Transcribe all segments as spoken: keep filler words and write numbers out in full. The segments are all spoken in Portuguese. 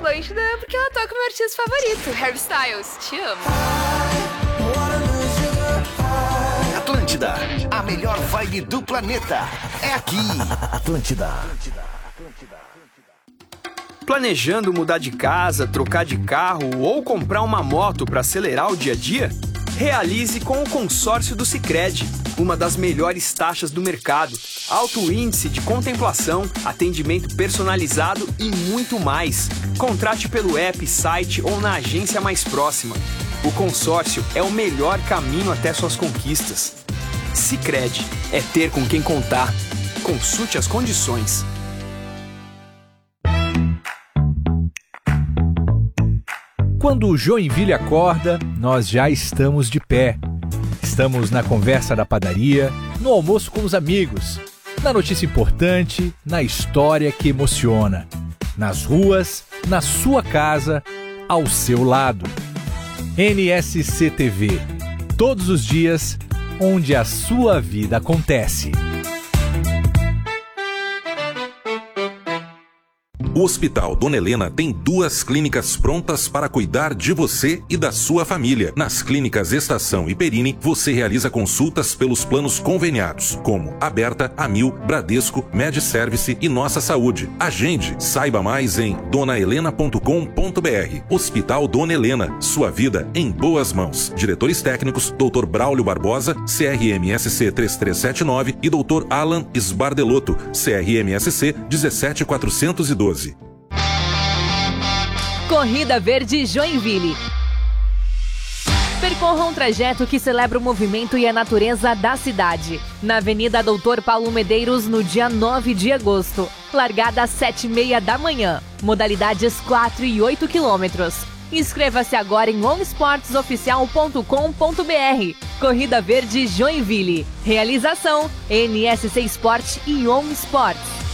Atlântida porque ela toca o meu artista favorito, Harry Styles. Te amo. Atlântida, a melhor vibe do planeta. É aqui. Atlântida. Planejando mudar de casa, trocar de carro ou comprar uma moto para acelerar o dia a dia? Realize com o consórcio do Sicredi, uma das melhores taxas do mercado, alto índice de contemplação, atendimento personalizado e muito mais. Contrate pelo app, site ou na agência mais próxima. O consórcio é o melhor caminho até suas conquistas. Sicredi, é ter com quem contar. Consulte as condições. Quando o Joinville acorda, nós já estamos de pé. Estamos na conversa da padaria, no almoço com os amigos, na notícia importante, na história que emociona. Nas ruas, na sua casa, ao seu lado. N S C T V. Todos os dias, onde a sua vida acontece. O Hospital Dona Helena tem duas clínicas prontas para cuidar de você e da sua família. Nas clínicas Estação e Perini, você realiza consultas pelos planos conveniados, como Aberta, Amil, Bradesco, MedService e Nossa Saúde. Agende, saiba mais em dona helena ponto com ponto b r. Hospital Dona Helena, sua vida em boas mãos. Diretores técnicos, doutor Braulio Barbosa, C R M S C três três sete nove e doutor Alan Sbardelotto, C R M S C um sete quatrocentos e doze. Corrida Verde Joinville. Percorra um trajeto que celebra o movimento e a natureza da cidade. Na Avenida Doutor Paulo Medeiros, no dia nove de agosto. Largada às sete e meia da manhã. Modalidades quatro e oito quilômetros. Inscreva-se agora em on sports oficial ponto com ponto b r. Corrida Verde Joinville. Realização N S C Sport e On Sports.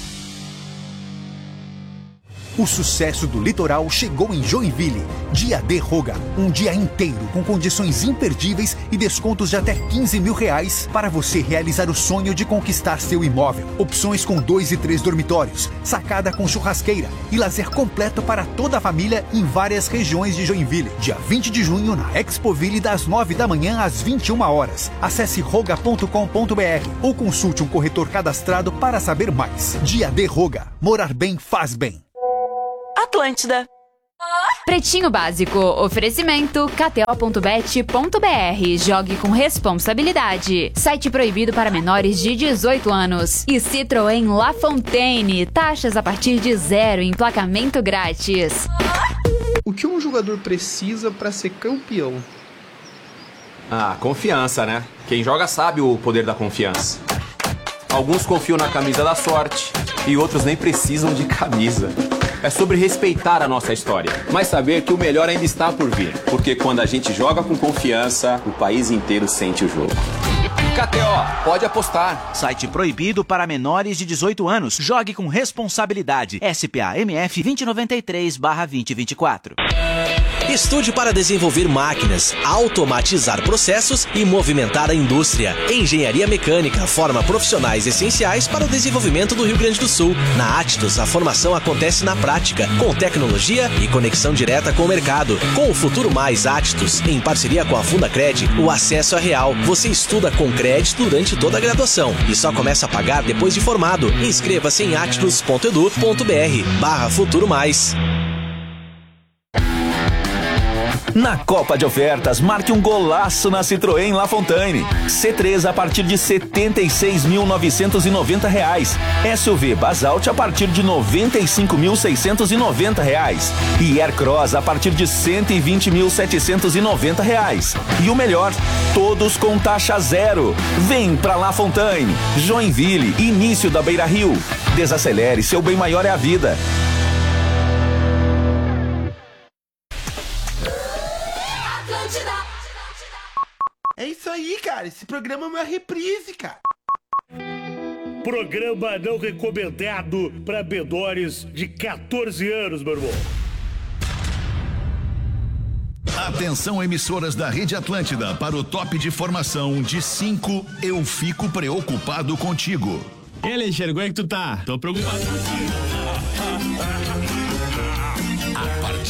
O sucesso do litoral chegou em Joinville. Dia D Roga, um dia inteiro com condições imperdíveis e descontos de até quinze mil reais para você realizar o sonho de conquistar seu imóvel. Opções com dois e três dormitórios, sacada com churrasqueira e lazer completo para toda a família em várias regiões de Joinville. Dia vinte de junho na Expoville das nove da manhã às vinte e uma horas. Acesse roga ponto com ponto b r ou consulte um corretor cadastrado para saber mais. Dia D Roga, morar bem faz bem. Atlântida. Pretinho Básico, oferecimento k t o ponto bet ponto b r. Jogue com responsabilidade. Site proibido para menores de dezoito anos. E Citroën La Fontaine, taxas a partir de zero, emplacamento grátis. O que um jogador precisa para ser campeão? Ah, confiança, né? Quem joga sabe o poder da confiança. Alguns confiam na camisa da sorte e outros nem precisam de camisa. É sobre respeitar a nossa história, mas saber que o melhor ainda está por vir. Porque quando a gente joga com confiança, o país inteiro sente o jogo. K T O, pode apostar. Site proibido para menores de dezoito anos. Jogue com responsabilidade. S P A M F dois mil e noventa e três barra dois mil e vinte e quatro. Estude para desenvolver máquinas, automatizar processos e movimentar a indústria. Engenharia Mecânica forma profissionais essenciais para o desenvolvimento do Rio Grande do Sul. Na Atidus, a formação acontece na prática, com tecnologia e conexão direta com o mercado. Com o Futuro Mais Atidus, em parceria com a Fundacred, o acesso é real. Você estuda com crédito durante toda a graduação e só começa a pagar depois de formado. Inscreva-se em atidus ponto edu ponto b r barra Futuro Mais. Na Copa de Ofertas, marque um golaço na Citroën La Fontaine. C três a partir de setenta e seis mil novecentos e noventa reais. S U V Basalt a partir de noventa e cinco mil seiscentos e noventa reais. E Aircross a partir de cento e vinte mil setecentos e noventa reais. E o melhor, todos com taxa zero. Vem pra La Fontaine. Joinville, início da Beira Rio. Desacelere, seu bem maior é a vida. É isso aí, cara. Esse programa é uma reprise, cara. Programa não recomendado para menores de quatorze anos, meu irmão. Atenção, emissoras da Rede Atlântida, para o top de formação de cinco. Eu fico preocupado contigo. E aí, Alexandre, como é que tu tá? Tô preocupado contigo.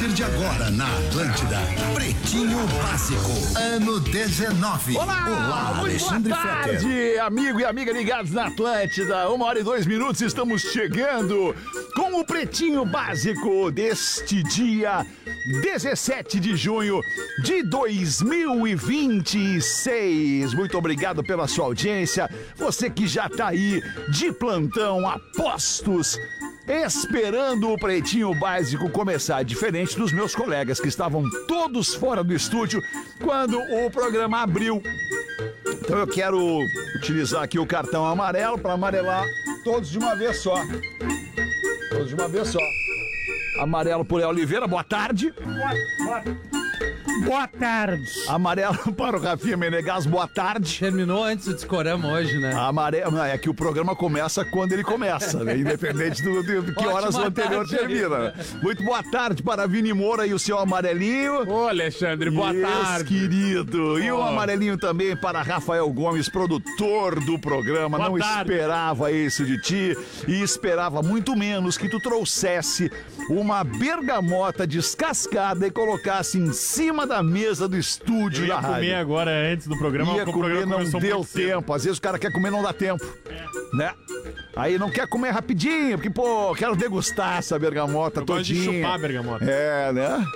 partir de agora na Atlântida, Pretinho Básico, ano dezenove. Olá, Olá, muito Alexandre boa tarde, Fetter. amigo e amiga ligados na Atlântida. Uma hora e dois minutos, estamos chegando com o Pretinho Básico deste dia dezessete de junho de dois mil e vinte e seis. Muito obrigado pela sua audiência. Você que já tá aí de plantão a postos, esperando o Pretinho Básico começar, diferente dos meus colegas que estavam todos fora do estúdio quando o programa abriu. Então eu quero utilizar aqui o cartão amarelo para amarelar todos de uma vez só. Todos de uma vez só. Amarelo por Léo Oliveira, boa tarde. Boa, boa. Boa tarde. Amarelo para o Rafinha Menegas, boa tarde. Terminou antes do Discorama hoje, né? Amarelo, é que o programa começa quando ele começa, né? Independente do, do, do que horas o anterior termina. Muito boa tarde para Vini Moura e o seu amarelinho. Ô, Alexandre, boa yes, tarde. querido. E o oh. amarelinho também para Rafael Gomes, produtor do programa. Boa Não tarde. esperava isso de ti e esperava muito menos que tu trouxesse uma bergamota descascada e colocasse em cima da mesa do estúdio Eu ia da rádio. comer agora antes do programa. Ia o comer, programa não começou deu muito cedo. tempo. Às vezes o cara quer comer, não dá tempo. É. Né? Aí não quer comer rapidinho, porque, pô, quero degustar essa bergamota Eu todinha. gosto de chupar a bergamota. É, né?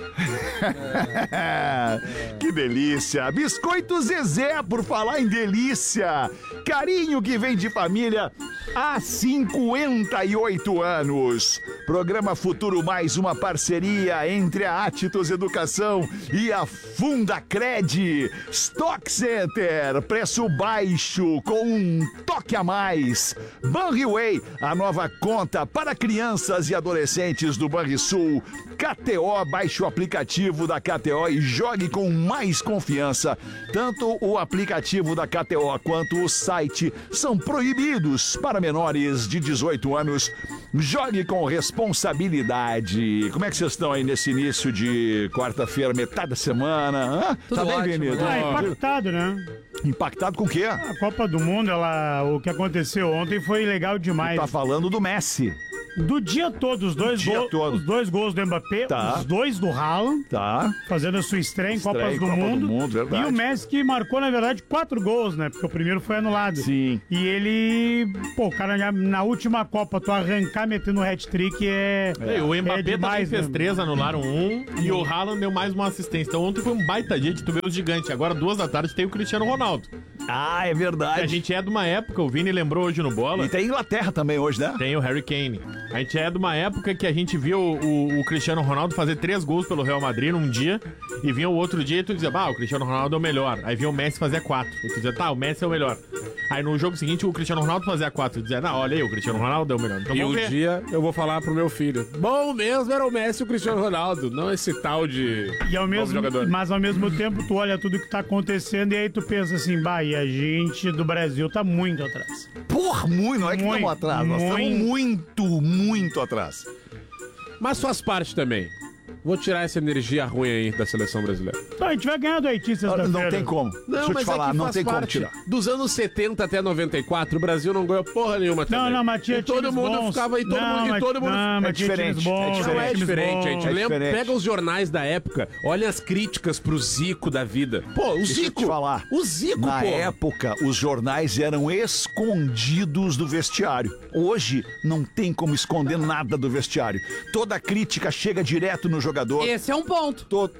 É. Que delícia. Biscoito Zezé, por falar em delícia. Carinho que vem de família há cinquenta e oito anos. Programa Futuro Mais, uma parceria entre a Atitos Educação e a Fundacred. Stock Center, preço baixo com um toque a mais. Banriway, a nova conta para crianças e adolescentes do Banrisul. K T O, baixe o aplicativo da K T O e jogue com mais confiança. Tanto o aplicativo da K T O quanto o site são proibidos para menores de dezoito anos. Jogue com responsabilidade. Como é que vocês estão aí nesse início de quarta-feira, metade da semana? Hã? Tá bem, Benito? Ah, impactado, né? Impactado com o quê? A Copa do Mundo, ela, o que aconteceu ontem foi legal demais. Tá falando do Messi. Do dia todo, os dois, dia gol, todo. os dois gols do Mbappé, Tá. os dois do Haaland, Tá. fazendo a sua estreia em Estreia Copas em do, Copa mundo, do Mundo, verdade. E o Messi que marcou, na verdade, quatro gols, né? Porque o primeiro foi anulado. Sim. E ele, pô, o cara já, na última Copa, tu arrancar metendo hat-trick é, É, o Mbappé é demais, também fez né? três, anularam um, e o Haaland deu mais uma assistência. Então ontem foi um baita dia de tu ver os gigantes. Agora, duas da tarde, tem o Cristiano Ronaldo. Ah, é verdade. A gente é de uma época, o Vini lembrou hoje no Bola. E tem Inglaterra também hoje, né? Tem o Harry Kane. A gente é de uma época que a gente viu o, o Cristiano Ronaldo fazer três gols pelo Real Madrid num dia, e vinha o outro dia e tu dizia, bah, o Cristiano Ronaldo é o melhor. Aí vinha o Messi fazer quatro. E tu dizia, tá, o Messi é o melhor. Aí no jogo seguinte o Cristiano Ronaldo fazia quatro. Tu dizia, não, olha aí, o Cristiano Ronaldo é o melhor. Então E vamos um ver. dia eu vou falar pro meu filho, bom mesmo era o Messi e o Cristiano Ronaldo, não esse tal de E ao novo mesmo, jogador. mas ao mesmo tempo tu olha tudo que tá acontecendo e aí tu pensa assim, bah, e a gente do Brasil tá muito atrás. Por muito, não é que Muito, estamos atrás, nós estamos muito. muito, muito atrás. Mas faz parte também. Vou tirar essa energia ruim aí da seleção brasileira. Então, a gente vai ganhar do Haiti sexta-feira. Não tem como. Deixa eu te falar, é que não faz tem como parte. tirar. Dos anos setenta até noventa e quatro, o Brasil não ganhou porra nenhuma também. Não, não, mas tinha E todo times mundo bons. ficava... E todo Não, mundo... E mas- todo mundo não, mas É tinha diferente, times bons, é Não é diferente. times diferente, bons. gente. É Lembra, diferente. pega os jornais da época, olha as críticas pro Zico da vida. Pô, o Deixa eu Zico... te falar. O Zico, Na pô. época, os jornais eram escondidos do vestiário. Hoje, não tem como esconder nada do vestiário. Toda crítica chega direto no jogador. Esse é um ponto. Todo...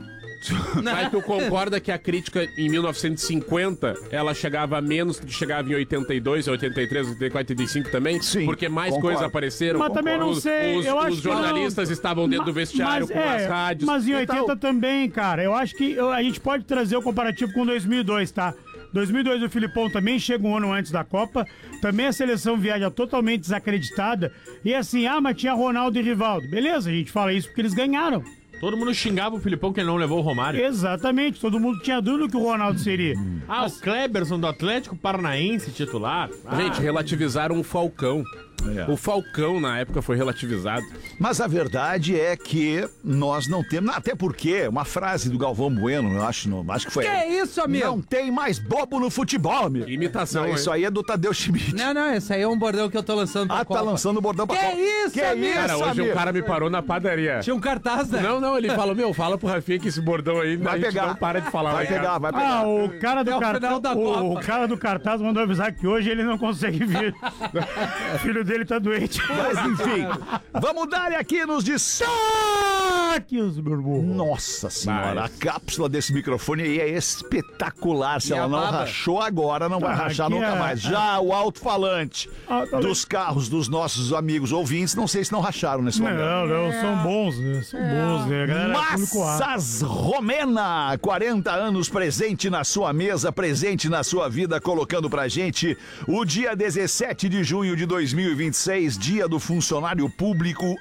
Mas tu concorda que a crítica em mil novecentos e cinquenta ela chegava a menos do que chegava em oitenta e dois, oitenta e três, oitenta e quatro, oitenta e cinco também? Sim, Porque mais concordo. coisas apareceram. Mas também não os, sei, Os, eu os acho que jornalistas não. estavam dentro do Ma- vestiário mas com é, as rádios. Mas em e oitenta tal. também, cara. Eu acho que eu- a gente pode trazer o comparativo com dois mil e dois, tá? dois mil e dois o Filipão também chega um ano antes da Copa. Também a seleção viaja totalmente desacreditada. E assim, ah, mas tinha Ronaldo e Rivaldo. Beleza, a gente fala isso porque eles ganharam. Todo mundo xingava o Filipão que ele não levou o Romário. Exatamente, todo mundo tinha dúvida que o Ronaldo seria. Ah, o Kleberson do Atlético Paranaense titular. Ah, Gente, relativizaram o Falcão. É. O Falcão, na época, foi relativizado. Mas a verdade é que nós não temos... Até porque, uma frase do Galvão Bueno, eu acho, não, acho que foi... Que é isso, amigo? Não tem mais bobo no futebol, amigo. Imitação, não, isso aí é do Tadeu Schmidt. Não, não, esse aí é um bordão que eu tô lançando pra Ah, Copa. tá lançando o bordão pra Que Copa. isso, Que amigo? isso, Cara, hoje amigo? o cara me parou na padaria. Tinha um cartaz, né? Não, não, ele falou, meu, fala pro Rafinha que esse bordão aí Vai a gente pegar. não para de falar. Vai né, cara? pegar, vai pegar. Ah, o cara do Até o cartaz, final da o, Copa. o cara do cartaz mandou avisar que hoje ele não consegue vir. O filho dele tá doente. Mas enfim, vamos dar aqui nos destaques, meu irmão. Nossa senhora, Mas... a cápsula desse microfone aí é espetacular. Se E ela a não baba? rachou agora, não vai Ah, rachar aqui nunca é- mais. Já o alto-falante Alto-falante. dos carros dos nossos amigos ouvintes, não sei se não racharam nesse momento. Não, não, são bons, né? São bons, né? A galera é público A. Massas Romena, quarenta anos presente na sua mesa, presente na sua vida, colocando pra gente o dia dezessete de junho de dois mil e vinte e seis, dia do funcionário público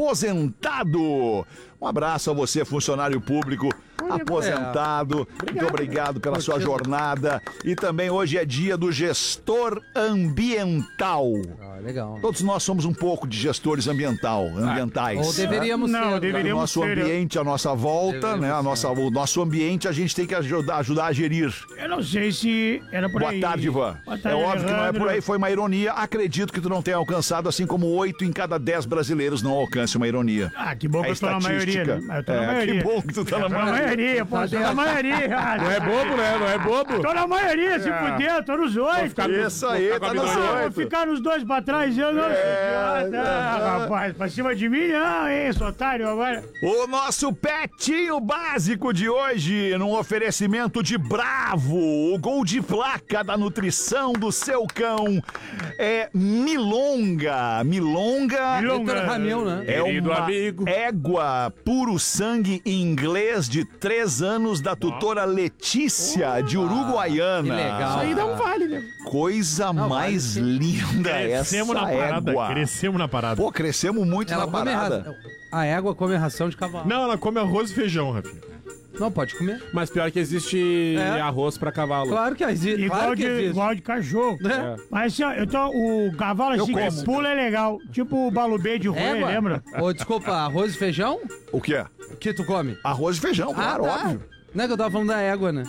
aposentado. Um abraço a você, funcionário público aposentado. Muito obrigado pela sua jornada. E também hoje é dia do gestor ambiental. Ah, legal. Todos nós somos um pouco de gestores ambiental, ambientais. Ou deveríamos Não, ser. deveríamos O nosso ser. ambiente à nossa volta, Deveríamos né? A nossa, o nosso ambiente a gente tem que ajudar, ajudar a gerir. Eu não sei se era por Boa aí. tarde, Ivan. Boa É tarde, óbvio que não é por aí, Alejandro. foi uma ironia. Acredito que tu não tenha alcançado, assim como oito em cada dez brasileiros não alcance uma ironia. Ah, que bom que É eu tô na maioria, estatística. né? Eu tô É, na maioria. que bom que tu tá na Eu tô na maioria. maioria, pô. Tô na maioria, cara. Não é bobo, né? Não é bobo? Tô na maioria, se puder, tô nos oito. ficar no- Isso aí, vou ficar tá com a nos minoria. Ah, vou oito. ficar nos dois pra trás, eu não sou É, idiota. é. Ah, rapaz, pra cima de mim não, hein, sou otário agora. O nosso petinho básico de hoje, num oferecimento de Bravo, o gol de placa da nutrição do seu cão é Milonga. Milonga, Milonga. Vitor Ramil, né? é Querido uma amigo. égua puro sangue inglês de três anos da tutora Letícia de Uruguaiana. Que legal. Isso aí dá um vale, né? Coisa Não, mais vale linda Crescemos essa na parada, égua. crescemos na parada. Pô, crescemos muito Ela na come parada. ra- A égua come ração de cavalo. Não, ela come arroz e feijão, Rafinha. Não, pode comer. Mas pior que existe É. arroz pra cavalo. Claro que existe. Igual, Claro que de, existe. igual de cachorro. É. Mas assim, ó, eu tô, o cavalo assim como. que pula é legal. Tipo o balubê de rua, Égua? lembra? Ô, desculpa, arroz e feijão? O que é? O que tu come? Arroz e feijão, claro, ah, tá. óbvio. Não é que eu tava falando da égua, né?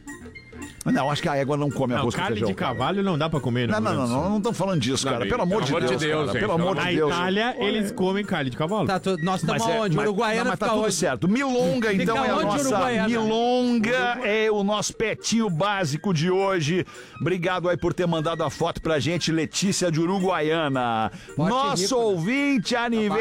Não, acho que a égua não come Não, arroz com carne feijão. de cara. cavalo não dá pra comer, Não, não, não, não, não estamos falando disso, Não, cara. bem, Pelo amor de Deus, cara. gente, Pelo amor Na de Deus. Itália, eles comem carne de cavalo. Tá, tu- nós estamos Mas é- aonde? mas- Uruguaiana não, mas tá fica tudo onde? certo. Milonga, então, Fica é a onde, nossa... Uruguaiana? Milonga é o nosso petinho básico de hoje. Obrigado aí por ter mandado a foto pra gente, Letícia de Uruguaiana. Forte Nosso rico, né? ouvinte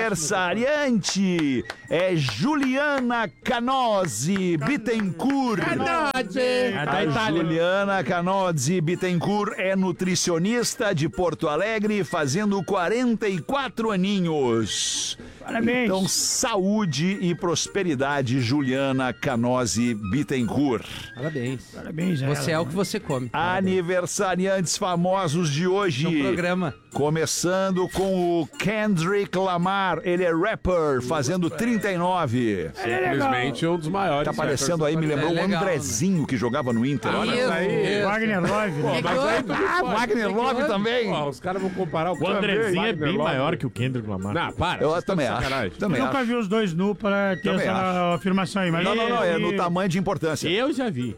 aniversariante é Juliana Canozzi Bittencourt. É da A Itália. Juliana Canozzi Bittencourt é nutricionista de Porto Alegre, fazendo quarenta e quatro aninhos. Parabéns. Então, saúde e prosperidade, Juliana Canozzi Bittencourt. Parabéns. Parabéns, Você é o que você come. Aniversariantes famosos de hoje. No programa. Começando com o Kendrick Lamar. Ele é rapper, fazendo trinta e nove. Simplesmente um dos maiores. Tá aparecendo aí, me lembrou É o legal, Andrezinho que jogava no Inter. Olha Isso, aí. isso. Wagner Love. Pô, né? mas aí tudo Ah, pode. Wagner que Love houve? também. Pô, os caras vão comparar o O Andrezinho é Wagner bem Love. maior que o Kendrick Lamar. Não, para. Eu vocês estão também de acho. sacanagem. Também Eu nunca acho. vi os dois nu para ter Também essa acho. afirmação aí. Mas Não, não, não, é no ele- tamanho de importância. Eu já vi.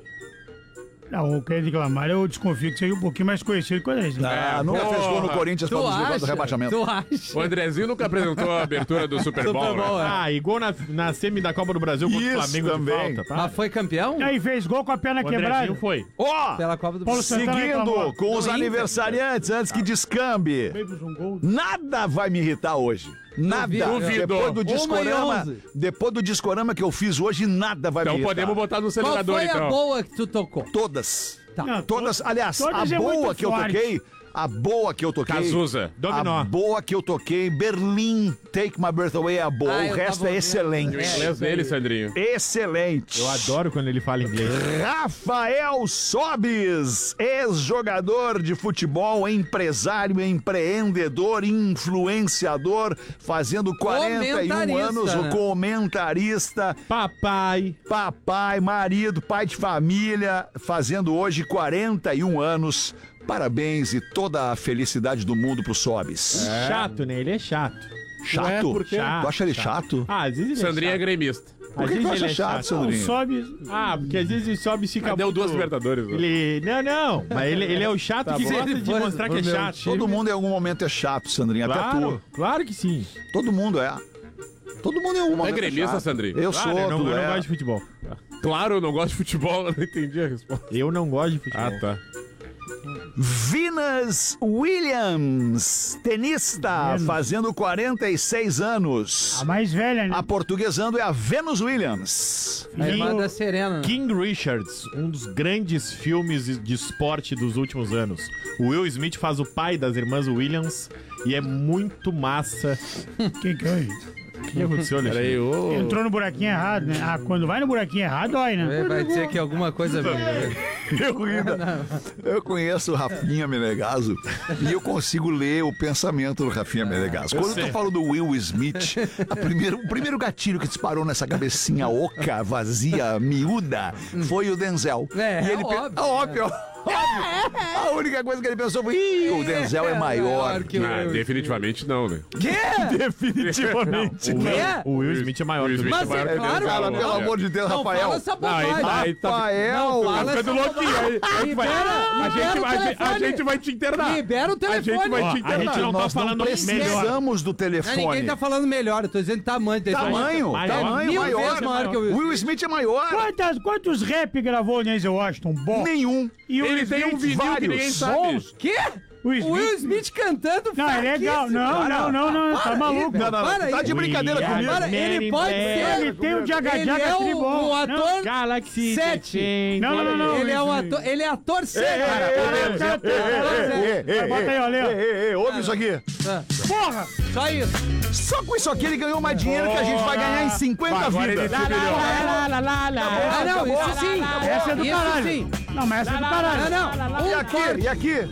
Não, o Kendrick Lamar, eu desconfio que seja um pouquinho mais conhecido que o Andrezinho. Ah, nunca porra. fez gol no Corinthians Tu para nos livrar do acha? rebaixamento. Tu acha? O Andrezinho nunca apresentou a abertura do Super Bowl. Super Bowl, né? é. Ah, igual na, na semi da Copa do Brasil contra Isso o Flamengo também. de falta, tá? Mas foi campeão? E aí fez gol com a perna O quebrada. Andrezinho foi. Ó, Pela Copa do Paulo Brasil. Santana reclamou. seguindo com os No Inter. aniversariantes, antes que descambe. Fez um gol. Nada vai me irritar hoje. Nada. Duvido. Depois do Uma e discorama, onze. depois do discorama que eu fiz hoje, nada vai Então me irritar. podemos botar no Qual acelerador, foi a então. boa que tu tocou? Todas. Tá. Não, Todas, aliás, todas a é boa muito que eu forte. toquei, a boa que eu toquei. Cazuza. Dominó. A boa que eu toquei, Berlim, Take My Breath Away é a boa. Ah, o eu resto tava é ouvindo. excelente. O inglês dele, Sandrinho. Excelente. Eu adoro quando ele fala inglês. Rafael Sobis, ex-jogador de futebol, empresário, empreendedor, influenciador, fazendo quarenta e um Comentarista, anos, né? o comentarista, Papai. papai, marido, pai de família, fazendo hoje quarenta e um anos. Parabéns e toda a felicidade do mundo pro Sobis. É. Chato, né? Ele é chato. Chato? Ué, por quê? Tu acha ele chato? Ah, às vezes ele Sandrinha é é chato. gremista. Por que Às tu vezes acha ele é chato, Sandrinho? Não, sobe. Ah, porque às vezes ele sobe e fica. Ah, deu muito- duas Libertadores, né? Ele. Não, não. Mas ele, ele é o chato Tá que bom. gosta de Depois, mostrar que é o meu chato. time- Todo mundo em algum momento é chato, Sandrinho. Até Claro, tu. claro que sim. Todo mundo é. Todo mundo em algum É momento gremista, chato. Sandrinho? Eu Claro, sou, eu não, tu eu não é. gosto de futebol. Claro, eu não gosto de futebol, eu não entendi a resposta. Eu não gosto de futebol. Ah, tá. Venus Williams, tenista, Venus. fazendo quarenta e seis anos. A mais velha, né? Aportuguesando é a Venus Williams. A irmã E da Serena. né? King Richards, um dos grandes filmes de esporte dos últimos anos. O Will Smith faz o pai das irmãs Williams e é muito massa. Que que é isso? O que aconteceu, Alexandre? Peraí, ô. Entrou no buraquinho errado, né? Ah, quando vai no buraquinho errado, dói, né? Vai dizer que alguma coisa veio. né? Eu, ainda, eu conheço o Rafinha Menegaso e eu consigo ler o pensamento do Rafinha Menegaso. Quando sei. tu fala do Will Smith, a primeiro, o primeiro gatilho que disparou nessa cabecinha oca, vazia, miúda, foi o Denzel. É, e é ele pe- óbvio. Ah, óbvio. óbvio. A única coisa que ele pensou foi: Ih, o Denzel é maior. que o Ah, Will. definitivamente não, né? Quê? Definitivamente. O, Quê? Will, o Will Smith é maior Will que o Smith Mas é maior é que o claro, Denzel, Cara, não, pelo é. amor de Deus, Não Rafael. fala essa Não, aí bobagem. tá, aí tá. Rafael. Não fala Tá ficando essa louquinho. Aí, aí Libera, vai- a, libera gente o vai, a, gente, a telefone. gente vai te internar. Libera o A gente telefone. vai Ó, te a internar. gente não tá Nós não falando precisamos do Não, telefone. ninguém tá falando melhor, eu tô dizendo tamanho. Tamanho, Maior. tamanho, Mil maior. vezes maior que o Will Will Smith é maior. Quantas, quantos rap gravou o Denzel Washington? Bom. Nenhum. E o Ele tem um Smith, vinil que ninguém vários. sabe. bons. Quê? O Smith, O Will Smith cantando Não, é legal. fraquíssimo. Não, não, não, não. Tá Para maluco. aí, Não, não, não. para Tá aí. de brincadeira We are comigo. Para, ele pode ser. Ele tem o Ele Jaga-Jaga é o, Tribom. um ator Galaxy sete. Não, não, não, não. Ele é um Smith. ator, ele é ator sete. Ei, ei, ei, Bota aí, ó, Léo. ei, ei, ei, ouve isso aqui. Porra! Só isso. Só com isso aqui ele ganhou mais dinheiro que a gente vai ganhar em cinquenta Agora ele vidas. se humilhou. Ah, não, isso sim. Essa é do Isso caralho. sim. Não, mas essa é do caralho. Não, não. E Um aqui, corte. e aqui?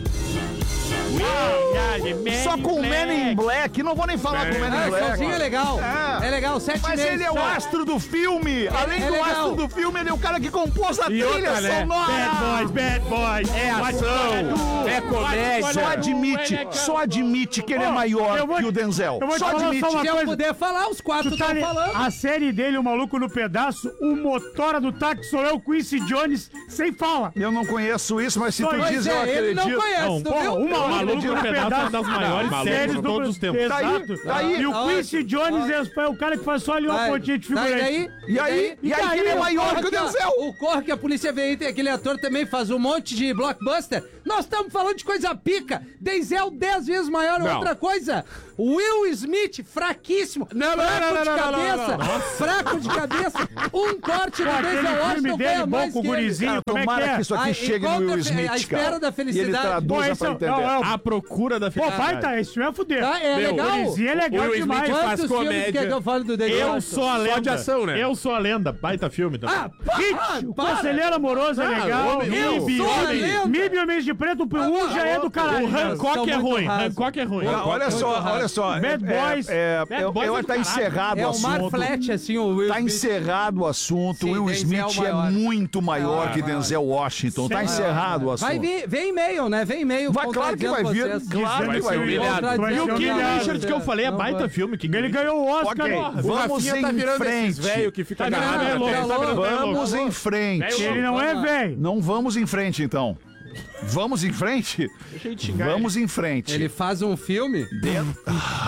Só com o Man in Black. Não vou nem falar com o Man Ah, in esse Black. é legal. É. É legal, sete Mas meses. ele é o só. astro do filme. Além é do legal. astro do filme, ele é o cara que compôs a E trilha outra, né? sonora. Bad boys, bad boys. É ação, é comédia. Só admite, só admite que ele é Ó, maior eu vou que te- o Denzel. eu vou te Só falar admite. só uma Se eu coisa. puder falar, os quatro Tu tá estão li- falando. A série dele, o Maluco no Pedaço, o motora do táxi sou eu, Quincy Jones, sem fala. Eu não conheço isso, mas se tu Pois diz, eu é, ele acredito. não conhece, Não, tu Porra, viu? o Maluco Maluco no no Pedaço é uma das maiores Pedaço, séries séries de todos os tempos. Tá aí, Exato. tá aí. E o Aonde? Quincy Jones é, é o cara que faz só ali uma Vai. pontinha de Daí, figurante. daí, E aí? E aí que ele é o maior Corre que o que a- Denzel. O Corre que a polícia veio aí, tem aquele ator também, faz um monte de blockbuster. Nós estamos falando de coisa pica. Denzel dez vezes maior é Não. outra coisa. Will Smith, fraquíssimo. Não, não, fraco não, não, de não, não, cabeça. não, não. Fraco de cabeça. Um corte Pô, do aquele Denzel filme Washington dele, ganha bom mais com o que ele. gurizinho, Cara, como é que tomara é? que isso aqui Ai, chegue enquanto no Will a- Smith, a espera cara. da E ele felicidade. traduza Pô, pra esse é, entender. não, é o- A procura da Pô, felicidade. vai, tá, esse filme é fuder. Tá, é Meu, legal. o gurizinho é legal o Will demais. Smith faz Quantos filmes comédia. quer que eu fale do Denzel Eu Washington? sou a lenda. Só de ação, né? Eu sou a lenda. Baita filme também. Ah, Hit, para, o para. Conselheiro Amoroso é Ah, legal. homem, eu Mib, sou a Homem- lenda. Mib e o Mês de Preto, o um já é do caralho. O Hancock São é muito ruim. rasos. Hancock é ruim. Ah, olha só, olha só. Bad é- Boys. É, é, Bad eu, Boys eu, é do tá caralho. encerrado É o o Mar assunto. Flat, assim, o Will Tá Smith. encerrado o assunto. Sim, Will Denzel Smith é maior. muito maior Maior, que maior. Denzel Washington. Tá encerrado o assunto. Vai vir, vem e-mail, né? Vem e-mail. Vai, claro que vai vir. contradizendo vocês. Claro Vai que ser vai vir. humilhado. Contradizendo E o King humilhado. Richards que eu falei é Não baita vai. filme. King Ele ganhou o Oscar. Ok, Porra. vamos Rafinha tá em virando esses frente. velho que fica Tá virando agarrado velho na louco, testa. tá virando velho louco. Vamos em frente. Ele não é velho. Não vamos em frente, então. Vamos em frente? Deixa eu te xingar. Vamos em frente. Ele faz um filme. Dentro,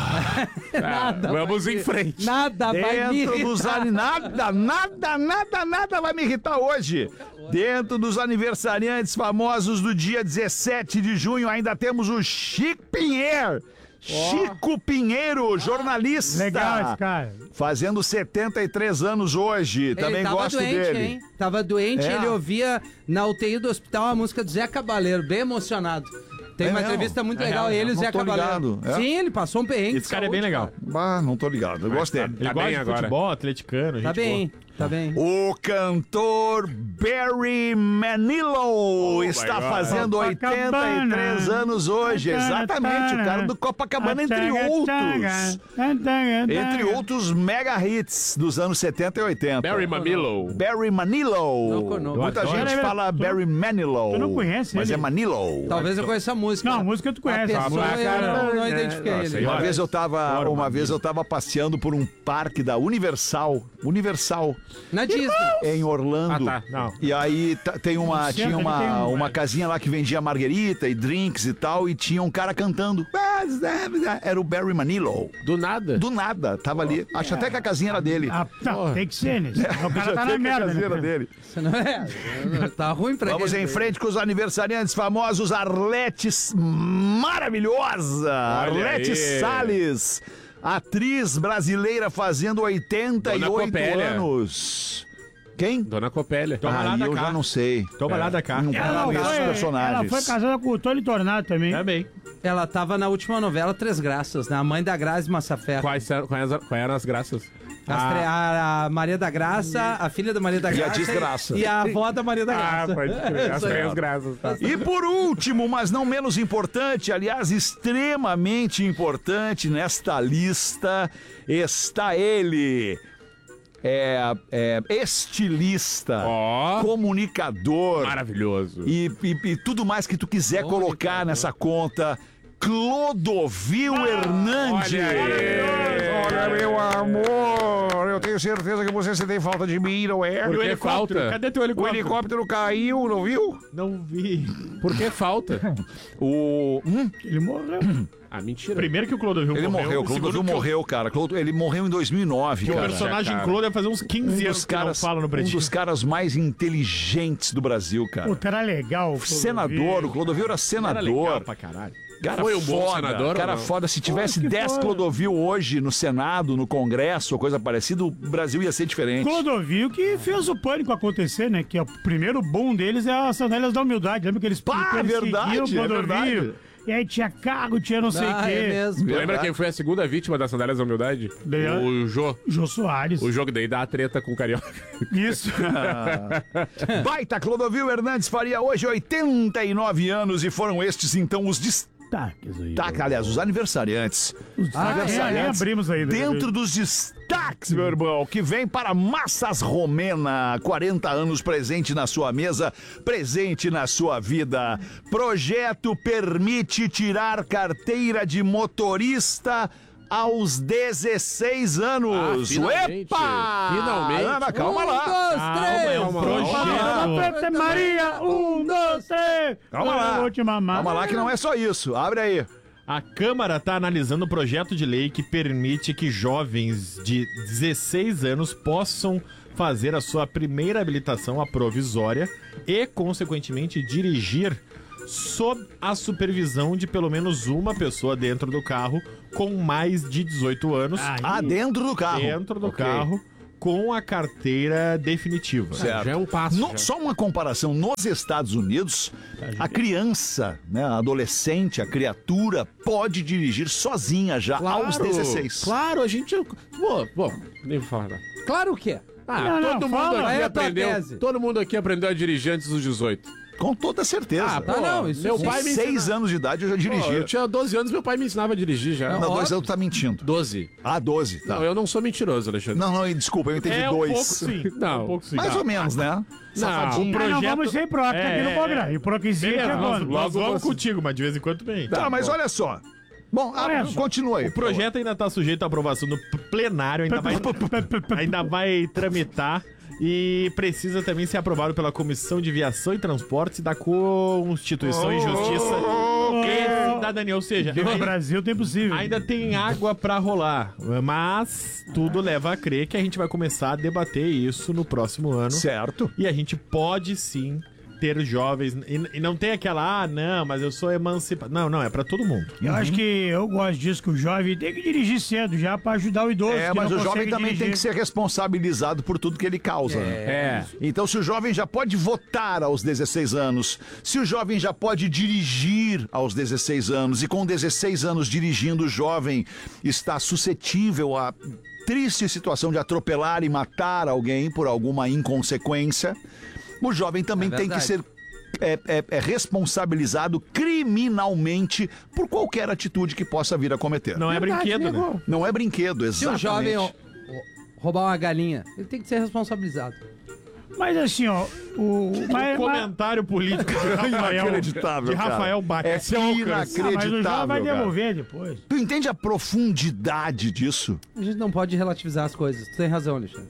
Nada Vamos vai em me- frente. Nada vai me dentro dos irritar. ani- nada, nada, nada, nada vai me irritar hoje. Dentro dos aniversariantes famosos do dia dezessete de junho, ainda temos o Chico Pinheiro. Chico Pinheiro, jornalista. Legal esse cara. Fazendo setenta e três anos hoje. Também Ele tava gosto doente, dele. hein? Tava doente, É. ele ouvia na U T I do hospital a música do Zé Cabaleiro, bem emocionado. Tem É uma mesmo? entrevista muito É legal, real, ele e o não Zé tô Cabaleiro. ligado, é? Sim, ele passou um perrengue. Esse cara é bem legal. Ah, não tô ligado. Eu gosto dele. Ele Tá gosta bem de agora. futebol, atleticano. Tá gente bem. boa. Tá bem. O cantor Barry Manilow oh, está fazendo oitenta e três anos hoje. Exatamente, o cara do Copacabana, entre outros. Entre outros mega hits dos anos setenta e oitenta. Barry Manilow. Barry Manilow. Não, não. Muita gente fala Barry Manilow. Tu não conhece mas ele? é Manilow. Talvez eu conheça a música. Não, a música tu conhece. A pessoa, eu não, não identifiquei é, ele. Uma vez eu tava, uma vez eu tava passeando por um parque da Universal, Universal. Na Disney. Em Orlando. Ah, tá. Não. E aí t- tem uma, tinha uma, uma casinha lá que vendia marguerita e drinks e tal, e tinha um cara cantando. Era o Barry Manilow. Do nada? Do nada, tava ali. Acho até que a casinha era dele. Ah, tá, tem que ser, né? O cara tá até na que merda. a casinha era Né? dele. Isso não é. Tá ruim pra Vamos ele. em frente com os aniversariantes famosos. Arlete maravilhosa. Olha Arlete aí. Salles. Atriz brasileira fazendo oitenta e oito anos. Quem? Dona Copélia. Toma ah, lá da eu cá. Já não sei. Toma é. lá da cá. Não ela, foi, personagens. ela foi casada com o Tony Tornado também. Também. Ela tava na última novela Três Graças, né? A mãe da Grazi Massaferro. Quais, quais, quais eram as graças? As ah. tre- a Maria da Graça, a filha da Maria da Graça. E a desgraça. E a avó da Maria da Graça. Ah, pode crer. As três graças. E por último, mas não menos importante, aliás, extremamente importante nesta lista, está ele. É, é estilista, oh, comunicador. Maravilhoso. E, e, e tudo mais que tu quiser colocar nessa conta. Clodovil ah, Hernandes. Olha, olha, meu amor, eu tenho certeza que você se tem falta de mim, não é? Por que falta? Cadê teu helicóptero? O helicóptero caiu, não viu? Não vi. Por que falta? O... Hum? Ele morreu. Ah, mentira. Primeiro que o Clodovil ele morreu. O Clodovil morreu, eu... cara. Ele morreu em dois mil e nove, cara. O personagem Clodovil deve fazer uns quinze um anos caras, que não fala no Pretinho. Um dos caras mais inteligentes do Brasil, cara. Puta, era legal. O senador, o Clodovil era senador. Era legal pra caralho. Cara foi um foda, bom senador? Cara foda. Se tivesse dez Clodovil hoje no Senado, no Congresso, ou coisa parecida, o Brasil ia ser diferente. Clodovil que fez o pânico acontecer, né? Que é o primeiro boom deles é as sandálias da humildade. Lembra que eles, Pá, que eles verdade, seguiam o Clodovil? É verdade. E aí tinha carro, tinha não sei o ah, quê. É mesmo. Lembra quem foi a segunda vítima das sandálias da humildade? Leandro. O Jô. Jô Soares. O jogo daí dá a treta com o Carioca. Isso. Baita, Clodovil Hernandes faria hoje oitenta e nove anos e foram estes então os destaques. Tá, aliás, os aniversariantes. Os ah, aniversariantes. É, abrimos aí. Dentro dos destaques, meu irmão, que vem para Massas Romena, quarenta anos presente na sua mesa, presente na sua vida. Projeto permite tirar carteira de motorista aos dezesseis anos. Ah, finalmente. Epa! Finalmente. Ana, calma um, lá. Dois, calma, três. é um projeto. Maria, um, dois, três. Calma lá. Calma lá que não é só isso. Abre aí. A Câmara está analisando o projeto de lei que permite que jovens de dezesseis anos possam fazer a sua primeira habilitação à provisória e, consequentemente, dirigir sob a supervisão de pelo menos uma pessoa dentro do carro com mais de dezoito anos. Aí. Ah, dentro do carro. Dentro do okay. carro. Com a carteira definitiva. Certo. Já é um passo. No, só uma comparação. Nos Estados Unidos, a criança, né, a adolescente, a criatura, pode dirigir sozinha já claro, aos dezesseis. Claro, a gente... Bom, bom nem vou falar. Claro que é. Ah, não, todo não, mundo fala, aqui é aprendeu... Todo mundo aqui aprendeu a dirigir antes dos dezoito. Com toda certeza. Ah, pô, não, isso meu pai com me seis ensina... anos de idade eu já dirigia. Pô, eu tinha doze anos, meu pai me ensinava a dirigir já. Não, dois anos tu tá mentindo. doze. Ah, doze. Tá. Não, eu não sou mentiroso, Alexandre. Não, não, desculpa, eu entendi é dois. Um pouco sim. Não, um pouco sim. Mais não. ou menos, né? Não, Safadinho. o projeto... Ah, não, vamos sem Proc é, aqui no programa. E o Proczinho é, chegou. nós, nós vamos você... contigo, mas de vez em quando bem. Tá, tá mas bom. olha só. Bom, ah, continua aí. O projeto ainda está sujeito à aprovação no plenário, ainda vai, ainda vai tramitar e precisa também ser aprovado pela Comissão de Viação e Transportes da Constituição e Justiça e Cidadania. Ou seja, no ainda, Brasil tem possível. Ainda tem água pra rolar, mas tudo leva a crer que a gente vai começar a debater isso no próximo ano. Certo. E a gente pode sim ter jovens, e, e não tem aquela, ah, não, mas eu sou emancipado. Não, não, é pra todo mundo. Eu uhum. acho que eu gosto disso, que o jovem tem que dirigir cedo já pra ajudar o idoso. É, mas o jovem também dirigir. tem que ser responsabilizado por tudo que ele causa. É. Né? é. Então, se o jovem já pode votar aos dezesseis anos, se o jovem já pode dirigir aos dezesseis anos, e com dezesseis anos dirigindo, o jovem está suscetível a triste situação de atropelar e matar alguém por alguma inconsequência, o jovem também É tem que verdade. ser é, é, é responsabilizado criminalmente por qualquer atitude que possa vir a cometer. Não é brinquedo, né? Não é brinquedo, Se o exatamente. jovem ó, ó, roubar uma galinha, ele tem que ser responsabilizado. Mas assim, ó, o, mas, O comentário político de Rafael, Inacreditável, de Rafael cara. bate. É Esse alcance. inacreditável. mas o jovem vai cara. devolver depois. Tu entende a profundidade disso? A gente não pode relativizar as coisas. Tu tem razão, Alexandre.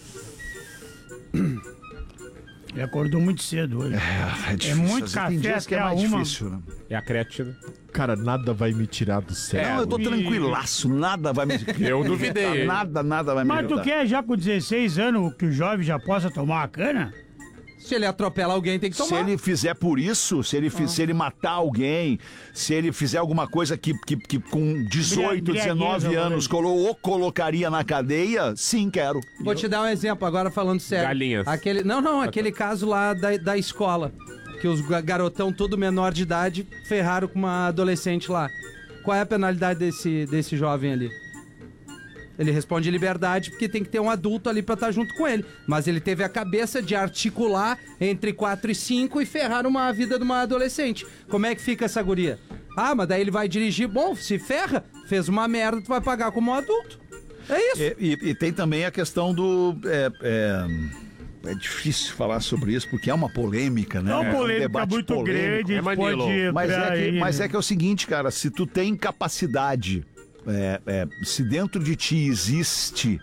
Ele acordou muito cedo hoje. É, é difícil. muito às vezes tem café dias que é até mais a uma. difícil, né? É a créatina. Cara, nada vai me tirar do sério. Não, eu tô E- tranquilaço, nada vai me... Eu duvidei. Nada, nada vai me Mas tu irritar. quer já com dezesseis anos que o jovem já possa tomar uma cana? Se ele atropela alguém, tem que Se tomar. ele fizer por isso, se ele, fi- se ele matar alguém, se ele fizer alguma coisa que, que, que com dezoito, Embriaguez, dezenove eu anos falei. colo, o colocaria na cadeia, sim, quero. Vou te dar um exemplo, agora falando sério. Galinhas. Aquele, não, não, aquele caso lá da, da escola. Que os ga- garotão todo menor de idade ferraram com uma adolescente lá. Qual é a penalidade desse, desse jovem ali? Ele responde liberdade porque tem que ter um adulto ali pra estar junto com ele. Mas ele teve a cabeça de articular entre quatro e cinco e ferrar uma vida de uma adolescente. Como é que fica essa guria? Ah, mas daí ele vai dirigir. Bom, se ferra, fez uma merda, tu vai pagar como um adulto. É isso. E, e- e tem também a questão do... É, é, é difícil falar sobre isso, porque é uma polêmica, né? É uma um polêmica debate muito polêmico. grande, É a gente Manilo. pode Mas é, entrar que, aí, mas né? é que é o seguinte, cara, se tu tem capacidade, é, é, se dentro de ti existe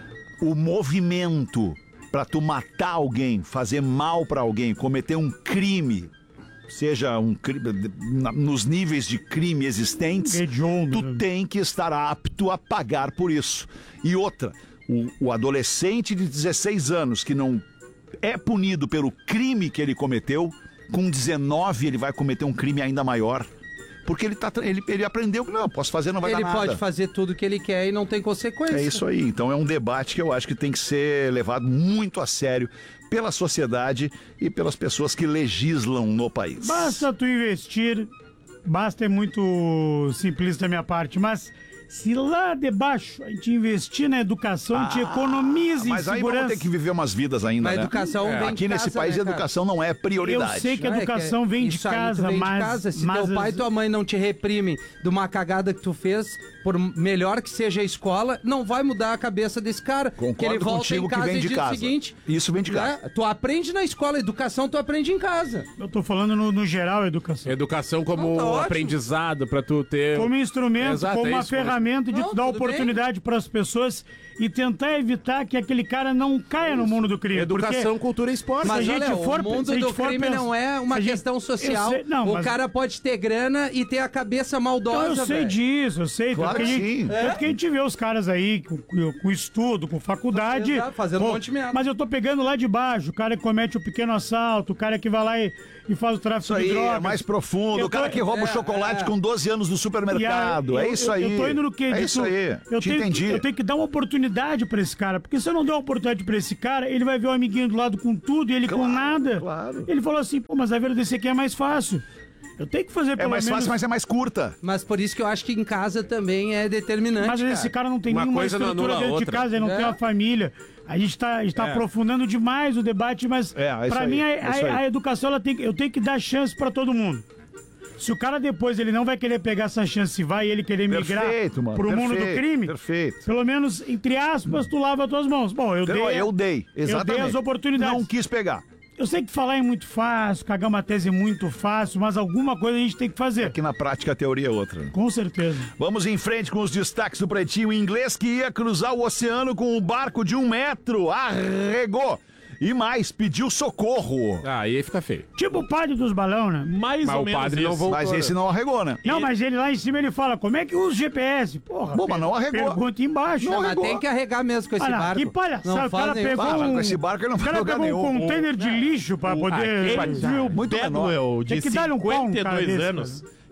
o movimento pra tu matar alguém, fazer mal pra alguém, cometer um crime, seja um crime na- nos níveis de crime existentes, Hediondo, tu né? tem que estar apto a pagar por isso. E outra, o, o adolescente de dezesseis anos que não é punido pelo crime que ele cometeu, com dezenove ele vai cometer um crime ainda maior. Porque ele, tá, tra- ele, ele aprendeu que não, posso fazer, não vai Ele dar nada. pode fazer tudo que ele quer e não tem consequência. É isso aí. Então é um debate que eu acho que tem que ser levado muito a sério pela sociedade e pelas pessoas que legislam no país. Basta tu investir, basta é muito simplista da minha parte, mas se lá debaixo a gente investir na educação, a gente economiza em Mas aí segurança. vamos ter que viver umas vidas ainda, Mas a né? educação vem de Aqui nesse casa, país né, a cara? educação não é prioridade. Eu sei que a Não, é educação vem de isso aí tu casa, vem de mas... casa. Se mas teu pai e tua mãe não te reprimem de uma cagada que tu fez, por melhor que seja a escola, não vai mudar a cabeça desse cara. Concordo que ele volta contigo em que casa vem e de diz casa. o seguinte... Isso vem de casa. né, tu aprende na escola, educação tu aprende em casa. Eu tô falando no, no geral, a educação. Educação como Não, tá ótimo. aprendizado pra tu ter... Como instrumento, Exato, como é uma isso, ferramenta de Não, tu dar tudo oportunidade para as pessoas e tentar evitar que aquele cara não caia no mundo do crime. Educação, porque cultura e esporte. Mas se a olha, gente for- o mundo se a gente do for crime pensar- não é uma se a gente- questão eu social. sei- não, o mas- cara pode ter grana e ter a cabeça maldosa, Então, eu sei velho. disso, eu sei. Claro tanto que a que gente, sim. tanto que a gente vê os caras aí com, com- com estudo, com faculdade. Exato, fazendo um pô, monte de merda. Mas eu tô pegando lá de baixo, o cara que comete o pequeno assalto, o cara que vai lá e, e faz o tráfico Isso aí de drogas. é mais profundo. Eu O cara tô- que rouba o é, chocolate é. com doze anos no supermercado. E aí, é eu- isso eu- aí. Eu tô indo no que É disso, isso aí. Eu Te tenho, entendi. eu tenho que dar uma oportunidade pra esse cara. Porque se eu não der uma oportunidade pra esse cara, ele vai ver o amiguinho do lado com tudo e ele com nada. claro. Ele falou assim, pô, mas a vida desse aqui é mais fácil. Eu tenho que fazer É pelo mais menos... fácil, mas é mais curta. Mas por isso que eu acho que em casa também é determinante, Mas cara. esse cara não tem Uma nenhuma coisa não estrutura anula a dentro de outra. casa, ele não É. tem uma família. A gente tá, a gente tá É. aprofundando demais o debate, mas É, é isso pra aí, mim a, é isso aí. a- a educação ela tem, que- eu tenho que dar chance pra todo mundo. Se o cara depois ele não vai querer pegar essa chance e vai ele querer migrar Perfeito, mano, pro mundo do perfeito, crime, perfeito. pelo menos, entre aspas, tu lava as tuas mãos. Bom, eu Eu, dei, eu dei, exatamente. eu dei as oportunidades. Não quis pegar. Eu sei que falar é muito fácil, cagar uma tese é muito fácil, mas alguma coisa a gente tem que fazer. Aqui na prática a teoria é outra. Com certeza. Vamos em frente com os destaques do Pretinho. Inglês que ia cruzar o oceano com um barco de um metro. Arregou. E mais, pediu socorro. Ah, aí fica feio. Tipo o padre dos balão, né? Mais Mas ou o menos padre não isso. voltou. Mas esse não arregou, né? Não, mas ele lá em cima ele fala, como é que usa o G P S? Porra, Bom, mas não arregou. Pergunta embaixo. Não, mas tem que arregar mesmo com esse Olha, barco. que palhaçada, Não o cara faz nenhum- pegou Fala, um... com esse barco ele não o vai cara lugar pegou um nenhum. container de lixo pra poder... Aquele Viu? muito menor. Bedwell, de Tem que dar-lhe um pau num cara cinquenta e dois desse, anos,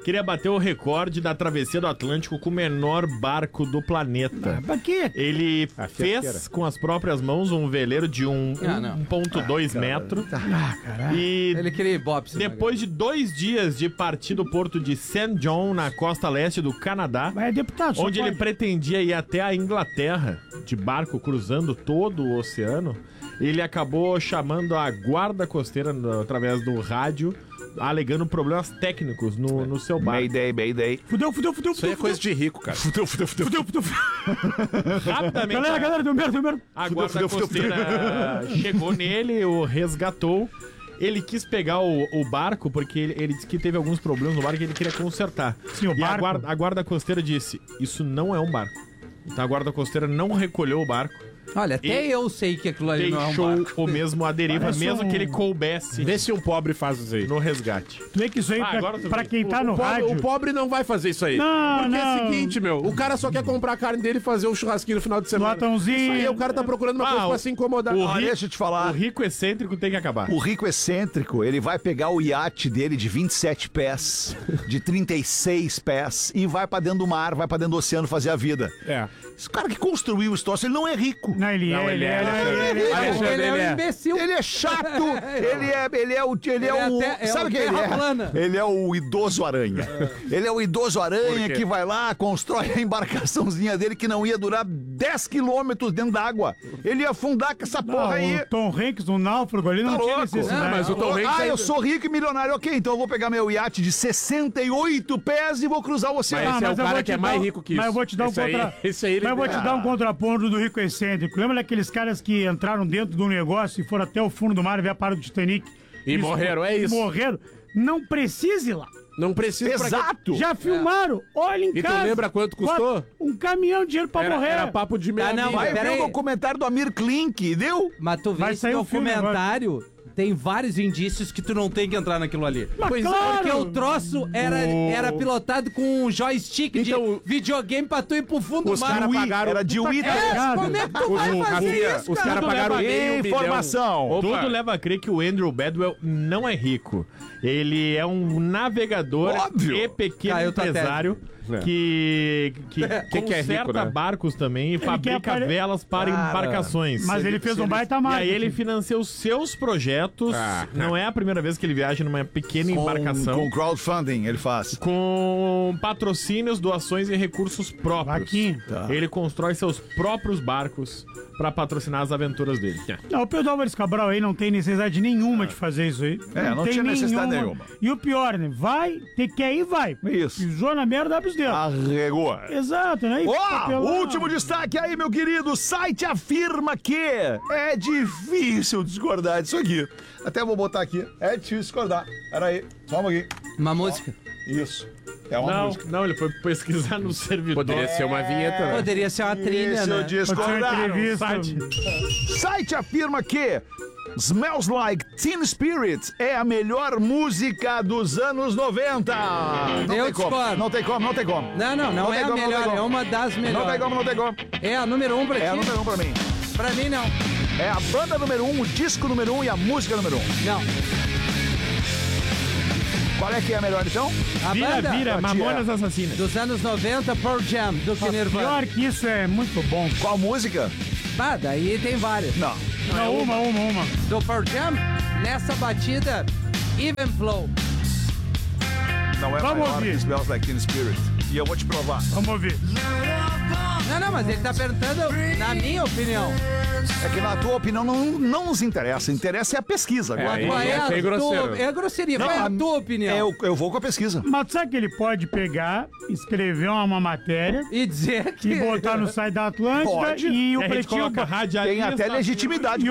queria bater o recorde da travessia do Atlântico com o menor barco do planeta. Pra quê? Ele fez com as próprias mãos um veleiro de um Ah, não. um ponto dois metro. Ah, caralho. E Ele queria Ibope. depois de dois dias de partir do porto de Saint John, na costa leste do Canadá, Mas é deputado, só onde ele pode. pretendia ir até a Inglaterra, de barco cruzando todo o oceano, ele acabou chamando a guarda costeira no- através do rádio, alegando problemas técnicos no, no seu barco. Mayday, Mayday. Fudeu, fudeu, fudeu, Isso aí é fudeu. coisa de rico, cara. Fudeu, fudeu, fudeu. Fudeu, fudeu, fudeu. Rapidamente, Galera, galera, deu merda, deu merda. a Fudeu, guarda fudeu, fudeu, costeira chegou nele, o resgatou. Ele quis pegar o, o barco, porque ele, ele disse que teve alguns problemas no barco que ele queria consertar. Sim, o e a barco. guarda, a guarda costeira disse, isso não é um barco. Então a guarda costeira não recolheu o barco. Olha, até E eu sei que aquilo ali não é um Deixou barco. o mesmo à deriva, Parece mesmo um- que ele coubesse Vê se um pobre faz isso aí. no resgate. Tu vê que isso aí, Ah, pra, agora tu pra vê. quem tá O no pobre, rádio... o pobre não vai fazer isso aí. Não, Porque é não. o seguinte, meu, o cara só quer comprar a carne dele e fazer um churrasquinho no final de semana. Latãozinho. Isso aí, o cara tá procurando uma Ah, coisa o- pra se incomodar. o Ah, ri- deixa eu te falar. O rico excêntrico tem que acabar. O rico excêntrico, ele vai pegar o iate dele de vinte e sete pés, de trinta e seis pés, e vai pra dentro do mar, vai pra dentro do oceano fazer a vida. É. Esse cara que construiu o troço, ele não é rico. Não, ele Não, é, ele ele é, é, ele é, ele é. Alexandre, Ele é um ele é. imbecil. Ele é chato, ele é, ele é o, ele é Ele é o, até- é sabe o quem ele terra é? plana. Ele é o idoso aranha. Ele é o idoso aranha que vai lá, constrói a embarcaçãozinha dele que não ia durar dez quilômetros dentro d'água. Ele ia afundar com essa porra aí. O Tom Hanks, um náufrago ali, não Tá tinha louco? necessidade. Não, mas o Tom Hanks Ah, ainda- eu sou rico e milionário. Ok, então eu vou pegar meu iate de sessenta e oito pés e vou cruzar o oceano. Mas esse é o eu cara vou que te é mais dar um- rico que Mas isso. eu vou te dar um Esse aí- contra... esse aí ele- Mas eu vou te Ah. dar um contraponto do rico excêntrico. Lembra daqueles caras que entraram dentro do negócio e foram até o fundo do mar e ver a parada do Titanic? E morreram, é isso. Morreram. Não precisa ir lá. Não precisa pra quê? Exato. Já filmaram? Olha em E tu casa. lembra quanto custou? Quatro- Um caminhão de dinheiro pra Era, morrer. era papo de meia Ah, não, milha. Vai Pera ver aí. o documentário do Amir Klink, deu? Mas tu vê Vai esse sair o filme documentário, tem vários indícios que tu não tem que entrar naquilo ali. Mas Pois claro! é, porque o troço era, era pilotado com um joystick Então, de videogame pra tu ir pro fundo os do mar. cara pagaram- Era de Puta Wii. que É, Cara, como é que tu O- vai o- fazer Rafinha, isso, os cara? caras pagaram meio milhão. Informação. Opa. Tudo leva a crer que o Andrew Badwell não é rico. Ele é um navegador Óbvio. e pequeno Caiu tua empresário É. que, que Que que é rico, conserta né? barcos também e fabrica apare- velas para Cara, embarcações. Mas ele fez um baita E marketing. aí ele financia os seus projetos. Ah. Não é a primeira vez que ele viaja numa pequena embarcação. Com crowdfunding, ele faz. Com patrocínios, doações e recursos próprios. Vaquinha. Tá. Ele constrói seus próprios barcos para patrocinar as aventuras dele. Não, o Pedro Álvares Cabral aí não tem necessidade nenhuma de fazer isso aí. É, não tinha necessidade nenhuma. E o pior, né? Vai, tem que ir, vai. Isso. Pisou na merda, dá pros dedos. Arregou. Exato, né? E Ó, papelão. último destaque aí, meu querido. O site afirma que é difícil discordar disso aqui. Até vou botar aqui. É difícil discordar. Pera aí, só um pouquinho. Uma música. Isso. É uma Não, música. não, ele foi pesquisar no servidor. Poderia ser uma vinheta, né? Poderia ser uma trilha, Isso, né? discordaram. entrevista. Site. Site afirma que Smells Like Teen Spirit é a melhor música dos anos noventa. Não Eu tem como, discordo. não tem como, não tem como. Não, não, não, Não é tem a como, não tem melhor, como. é uma das melhores. Não tem como, não tem como. É a número um pra ti? É a número um pra mim. Pra mim, não. É a banda número um, o disco número um e a música número um. Não. Qual é que é a melhor, então? A Vira, banda vira, Mamonas Assassinas. dos anos noventa, Pearl Jam, do que Nirvana. Pior que isso é muito bom. Qual música? Bah, daí tem várias. Não. Não, uma, uma, uma. Do Pearl Jam, nessa batida, Even Flow. Não é Vamos maior ouvir. que Smells Like Teen Spirit. E eu vou te provar. Vamos ouvir. Não, não, mas ele tá perguntando, na minha opinião. É que na tua opinião não, não nos interessa. Interessa é a pesquisa. Agora, É, Qual é, é a bem tua, grosseiro. é grosseria, Não, qual é a a- tua opinião? eu, eu vou com a pesquisa. Mas sabe que ele pode pegar, escrever uma matéria E dizer que... e botar no site da Atlântida Pode. e o E a gente Pretinho... coloca Ba- radialista. Tem até legitimidade.